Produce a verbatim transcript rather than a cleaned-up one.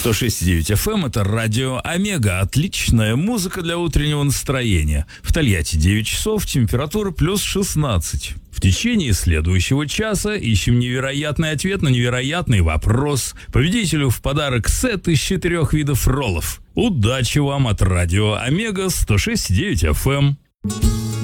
сто шесть и девять эф эм – это радио Омега. Отличная музыка для утреннего настроения. В Тольятти девять часов, температура плюс шестнадцать. В течение следующего часа ищем невероятный ответ на невероятный вопрос. Победителю в подарок сет из четырех видов роллов. Удачи вам от радио Омега сто шесть и девять эф эм.